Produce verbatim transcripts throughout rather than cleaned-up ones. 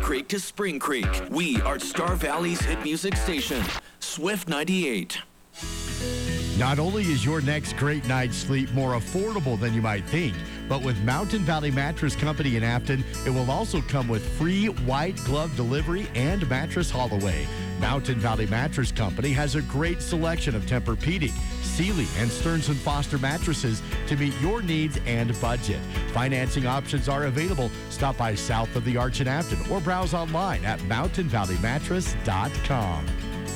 Creek to Spring Creek. We are Star Valley's hit music station, Swift ninety-eight. Not only is your next great night's sleep more affordable than you might think, but with Mountain Valley Mattress Company in Afton, it will also come with free white glove delivery and mattress haul-away. Mountain Valley Mattress Company has a great selection of Tempur-Pedic, Sealy, and Stearns and Foster mattresses to meet your needs and budget. Financing options are available. Stop by south of the Arch in Afton or browse online at mountain valley mattress dot com.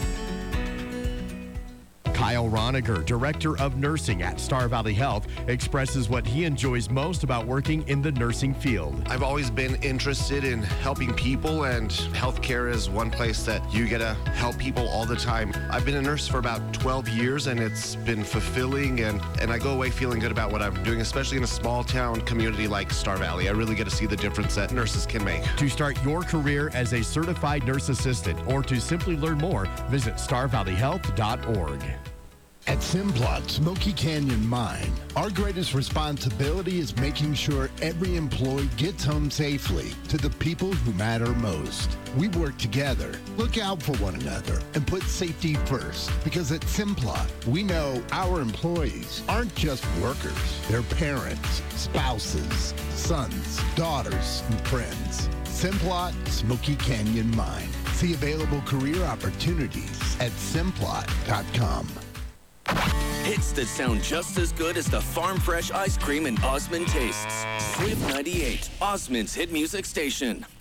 Kyle Roniger, Director of Nursing at Star Valley Health, expresses what he enjoys most about working in the nursing field. I've always been interested in helping people, and healthcare is one place that you get to help people all the time. I've been a nurse for about twelve years, and it's been fulfilling, and, and I go away feeling good about what I'm doing, especially in a small town community like Star Valley. I really get to see the difference that nurses can make. To start your career as a certified nurse assistant or to simply learn more, visit star valley health dot org. At Simplot Smoky Canyon Mine, our greatest responsibility is making sure every employee gets home safely to the people who matter most. We work together, look out for one another, and put safety first, because at Simplot, we know our employees aren't just workers. They're parents, spouses, sons, daughters, and friends. Simplot Smoky Canyon Mine. See available career opportunities at simplot dot com. Hits that sound just as good as the farm fresh ice cream and Osmond tastes. Swift ninety-eight, Osmond's hit music station.